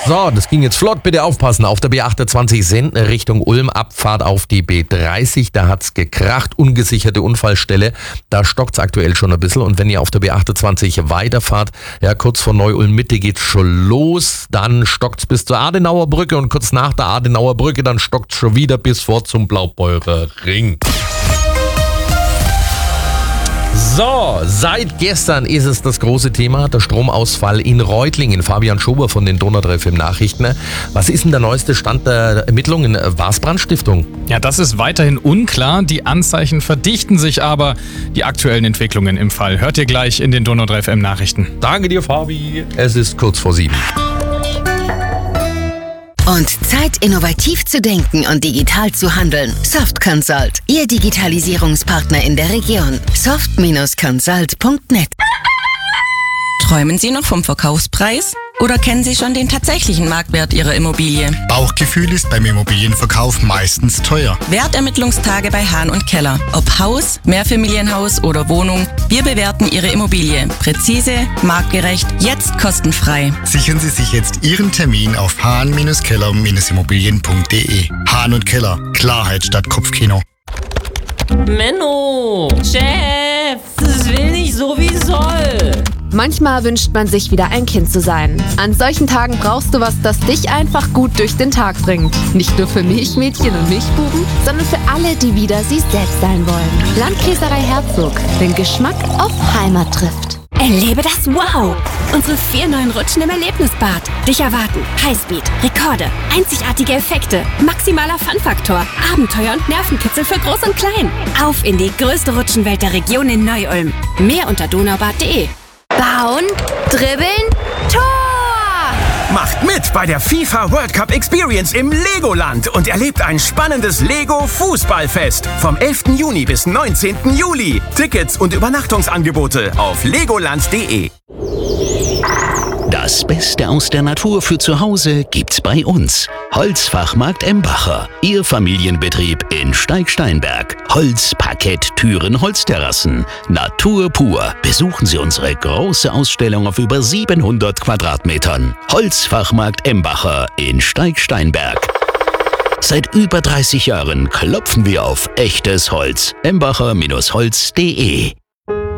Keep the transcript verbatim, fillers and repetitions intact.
So, das ging jetzt flott. Bitte aufpassen. Auf der B achtundzwanzig Senden Richtung Ulm, Abfahrt auf die B dreißig. Da hat's gekracht. Ungesicherte Unfallstelle. Da stockt's aktuell schon ein bisschen. Und wenn ihr auf der B achtundzwanzig weiterfahrt, ja, kurz vor Neu-Ulm-Mitte geht's schon los. Dann stockt's bis zur Adenauer Brücke. Und kurz nach der Adenauer Brücke, dann stockt's schon wieder bis vor zum Blaubeurer Ring. So, seit gestern ist es das große Thema, der Stromausfall in Reutlingen. Fabian Schober von den Donau drei F M Nachrichten. Was ist denn der neueste Stand der Ermittlungen? War es Brandstiftung? Ja, das ist weiterhin unklar. Die Anzeichen verdichten sich aber. Die aktuellen Entwicklungen im Fall hört ihr gleich in den Donau drei F M Nachrichten. Danke dir, Fabi. Es ist kurz vor sieben. Und Zeit, innovativ zu denken und digital zu handeln. Soft Consult, Ihr Digitalisierungspartner in der Region. soft Consult punkt net. Träumen Sie noch vom Verkaufspreis? Oder kennen Sie schon den tatsächlichen Marktwert Ihrer Immobilie? Bauchgefühl ist beim Immobilienverkauf meistens teuer. Wertermittlungstage bei Hahn und Keller. Ob Haus, Mehrfamilienhaus oder Wohnung, wir bewerten Ihre Immobilie. Präzise, marktgerecht, jetzt kostenfrei. Sichern Sie sich jetzt Ihren Termin auf hahn Keller Immobilien punkt de. Hahn und Keller. Klarheit statt Kopfkino. Menno, Chef, das will nicht so wie soll. Manchmal wünscht man sich wieder ein Kind zu sein. An solchen Tagen brauchst du was, das dich einfach gut durch den Tag bringt. Nicht nur für Milchmädchen und Milchbuben, sondern für alle, die wieder sie selbst sein wollen. Landkäserei Herzog, wenn Geschmack auf Heimat trifft. Erlebe das Wow! Unsere vier neuen Rutschen im Erlebnisbad. Dich erwarten Highspeed, Rekorde, einzigartige Effekte, maximaler Fun-Faktor, Abenteuer und Nervenkitzel für Groß und Klein. Auf in die größte Rutschenwelt der Region in Neu-Ulm. Mehr unter donaubad punkt de. Bauen, dribbeln, Tor! Macht mit bei der FIFA World Cup Experience im Legoland und erlebt ein spannendes Lego-Fußballfest vom elften Juni bis neunzehnten Juli. Tickets und Übernachtungsangebote auf legoland punkt de. Das Beste aus der Natur für zu Hause gibt's bei uns. Holzfachmarkt Embacher. Ihr Familienbetrieb in Steig-Steinberg. Holz, Parkett, Türen, Holzterrassen. Natur pur. Besuchen Sie unsere große Ausstellung auf über siebenhundert Quadratmetern. Holzfachmarkt Embacher in Steig-Steinberg. Seit über dreißig Jahren klopfen wir auf echtes Holz. embacher Bindestrich holz punkt de